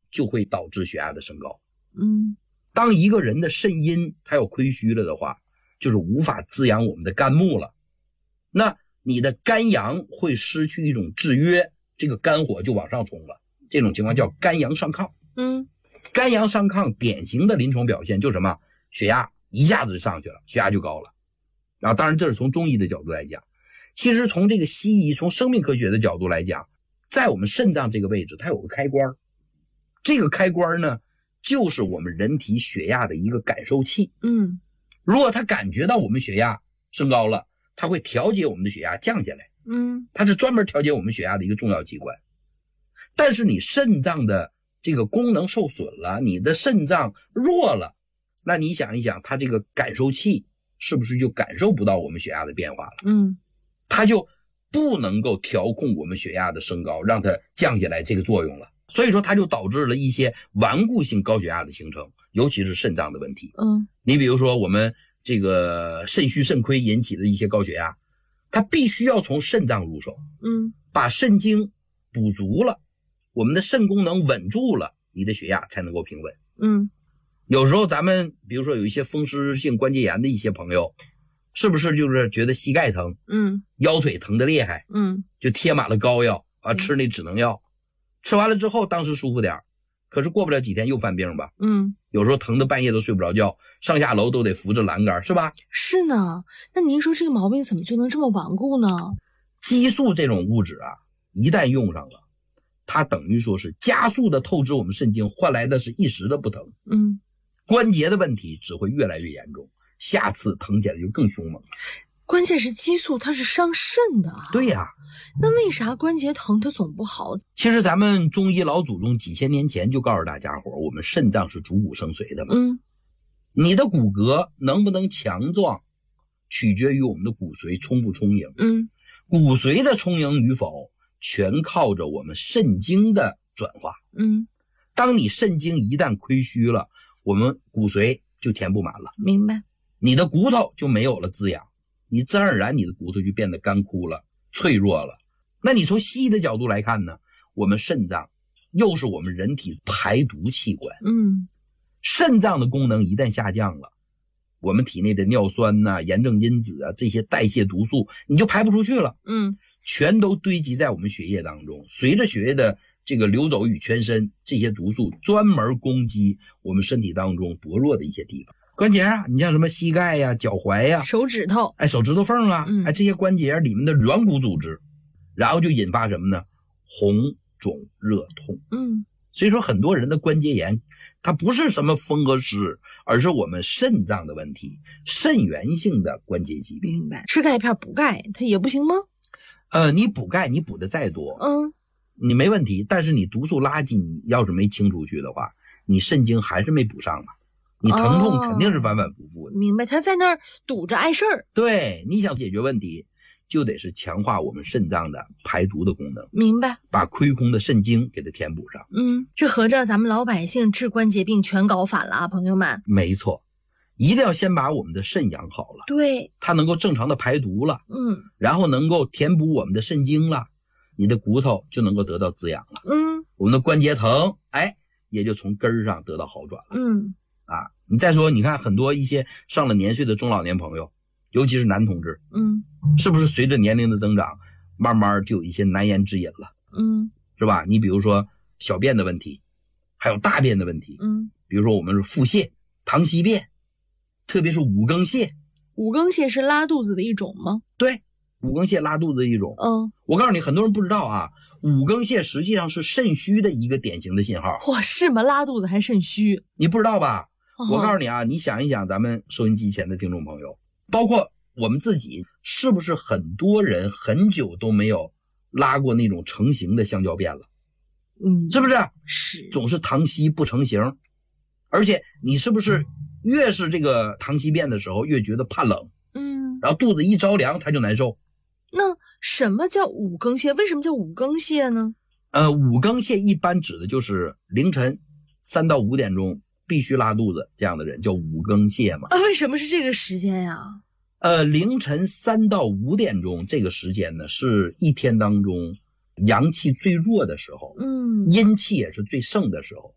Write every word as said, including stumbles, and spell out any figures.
就会导致血压的升高。 嗯， 当一个人的肾阴它要亏虚了的话，就是无法滋养我们的肝木了，那你的肝阳会失去一种制约，这个肝火就往上冲了，这种情况叫肝阳上亢。 嗯， 肝阳上亢典型的临床表现就是什么？血压一下子就上去了，血压就高了。然后当然这是从中医的角度来讲，其实从这个西医从生命科学的角度来讲，在我们肾脏这个位置它有个开关，这个开关呢就是我们人体血压的一个感受器。 嗯， 如果它感觉到我们血压升高了，它会调节我们的血压降下来。 嗯， 它是专门调节我们血压的一个重要器官。但是你肾脏的这个功能受损了，你的肾脏弱了，那你想一想，它这个感受器是不是就感受不到我们血压的变化了？ 嗯， 它就不能够调控我们血压的升高，让它降下来这个作用了。所以说它就导致了一些顽固性高血压的形成，尤其是肾脏的问题。 嗯， 你比如说我们这个肾虚肾亏引起的一些高血压，它必须要从肾脏入手。 嗯， 把肾精补足了，我们的肾功能稳住了，你的血压才能够平稳。 嗯， 有时候咱们比如说有一些风湿性关节炎的一些朋友，是不是就是觉得膝盖疼， 嗯， 腰腿疼得厉害， 嗯， 就贴满了膏药啊，吃那止疼药，吃完了之后当时舒服点，可是过不了几天又犯病吧？ 嗯， 有时候疼得半夜都睡不着觉，上下楼都得扶着栏杆，是吧？ 是呢。那您说这个毛病怎么就能这么顽固呢？ 激素这种物质啊，一旦用上了，它等于说是加速的透支我们肾精，换来的是一时的不疼。 嗯， 关节的问题只会越来越严重，下次疼起来就更凶猛了。 关键是激素它是伤肾的啊。 对呀、啊， 那为啥关节疼它总不好？ 其实咱们中医老祖宗几千年前就告诉大家伙，我们肾脏是主骨生髓的嘛。 嗯， 你的骨骼能不能强壮，取决于我们的骨髓充不充盈。 嗯， 骨髓的充盈与否，全靠着我们肾精的转化。 嗯， 当你肾精一旦亏虚了，我们骨髓就填不满了， 明白。 你的骨头就没有了滋养，你自然而然你的骨头就变得干枯了，脆弱了。那你从西医的角度来看呢，我们肾脏又是我们人体排毒器官。 嗯， 肾脏的功能一旦下降了，我们体内的尿酸呐、炎症因子啊，这些代谢毒素你就排不出去了。 嗯， 全都堆积在我们血液当中，随着血液的这个流走与全身，这些毒素专门攻击我们身体当中薄弱的一些地方。关节啊，你像什么膝盖呀、脚踝呀、 手指头， 哎，手指头缝啊， 嗯、 哎，这些关节里面的软骨组织，然后就引发什么呢？红肿热痛。 嗯， 所以说很多人的关节炎，它不是什么风和湿，而是我们肾脏的问题，肾源性的关节疾病。 明白。吃钙片补钙，它也不行吗？ 呃，你补钙，你补的再多， 嗯， 你没问题，但是你毒素垃圾你要是没清出去的话，你肾精还是没补上嘛，你疼痛肯定是反反复复的。 哦、明白，他在那儿堵着碍事儿。 对，你想解决问题，就得是强化我们肾脏的排毒的功能。 明白， 把亏空的肾精给它填补上。 嗯，这合着咱们老百姓治关节病全搞反了啊，朋友们。 没错，一定要先把我们的肾养好了， 对， 它能够正常的排毒了， 嗯， 然后能够填补我们的肾精了，你的骨头就能够得到滋养了， 嗯， 我们的关节疼，哎，也就从根儿上得到好转了。 嗯， 啊，你再说，你看很多一些上了年岁的中老年朋友，尤其是男同志， 嗯， 是不是随着年龄的增长，慢慢就有一些难言之隐了， 嗯， 是吧？你比如说小便的问题，还有大便的问题， 嗯， 比如说我们是腹泻、溏稀便，特别是五更泻。 五更泻是拉肚子的一种吗？ 对，五更泻拉肚子的一种。 嗯， 我告诉你，很多人不知道啊，五更泻实际上是肾虚的一个典型的信号。 哇，是吗？拉肚子还肾虚？ 你不知道吧？ 哦、 我告诉你啊，你想一想，咱们收音机前的听众朋友，包括我们自己，是不是很多人很久都没有拉过那种成型的香蕉便了？ 嗯， 是不是？ 是， 总是溏稀不成形，而且你是不是越是这个溏稀便的时候，越觉得怕冷？ 嗯， 然后肚子一着凉，它就难受。 那什么叫五更泻？为什么叫五更泻呢？ 呃，五更泻一般指的就是凌晨三到五点钟必须拉肚子这样的人，叫五更泻嘛。 啊，为什么是这个时间呀？ 呃，凌晨三到五点钟这个时间呢，是一天当中阳气最弱的时候， 嗯， 阴气也是最盛的时候。